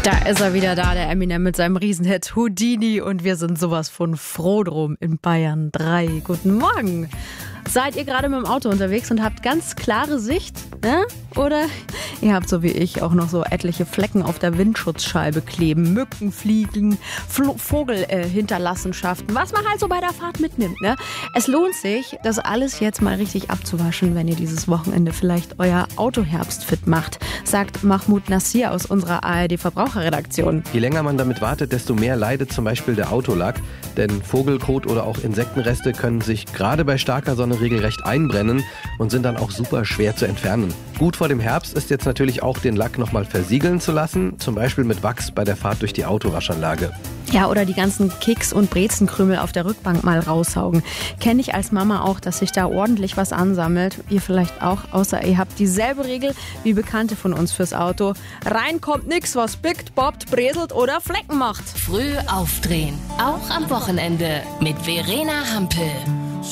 Da ist er wieder da, der Eminem mit seinem Riesenhit Houdini, und wir sind sowas von froh drum in Bayern 3. Guten Morgen. Seid ihr gerade mit dem Auto unterwegs und habt ganz klare Sicht? Ne? Oder ihr habt so wie ich auch noch so etliche Flecken auf der Windschutzscheibe kleben, Mücken fliegen, Vogelhinterlassenschaften, was man halt so bei der Fahrt mitnimmt. Ne? Es lohnt sich, das alles jetzt mal richtig abzuwaschen, wenn ihr dieses Wochenende vielleicht euer Auto herbstfit macht, sagt Mahmoud Nassir aus unserer ARD-Verbraucherredaktion. Je länger man damit wartet, desto mehr leidet zum Beispiel der Autolack. Denn Vogelkot oder auch Insektenreste können sich gerade bei starker Sonne regelrecht einbrennen und sind dann auch super schwer zu entfernen. Gut vor dem Herbst ist jetzt natürlich auch, den Lack nochmal versiegeln zu lassen, zum Beispiel mit Wachs bei der Fahrt durch die Autowaschanlage. Ja, oder die ganzen Keks- und Brezenkrümel auf der Rückbank mal raussaugen. Kenne ich als Mama auch, dass sich da ordentlich was ansammelt. Ihr vielleicht auch, außer ihr habt dieselbe Regel wie Bekannte von uns fürs Auto. Rein kommt nix, was bickt, bobbt, breselt oder Flecken macht. Früh aufdrehen, auch am Wochenende mit Verena Hampel.